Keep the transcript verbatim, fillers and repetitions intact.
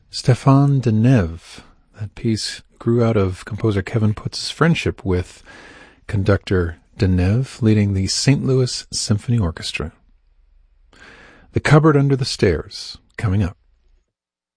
Stéphane Deneuve. That piece grew out of composer Kevin Putz's friendship with conductor Deneuve, leading the Saint Louis Symphony Orchestra. The Cupboard Under the Stairs, coming up.